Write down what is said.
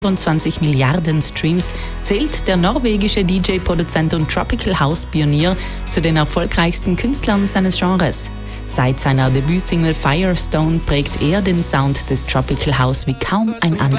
25 Milliarden Streams zählt der norwegische DJ, Produzent und Tropical House Pionier zu den erfolgreichsten Künstlern seines Genres. Seit seiner Debütsingle Firestone prägt er den Sound des Tropical House wie kaum ein anderer.